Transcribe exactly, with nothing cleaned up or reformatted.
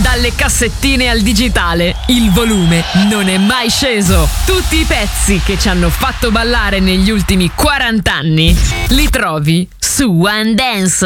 Dalle cassettine al digitale, il volume non è mai sceso. Tutti i pezzi che ci hanno fatto ballare negli ultimi quaranta anni li trovi su One Dance.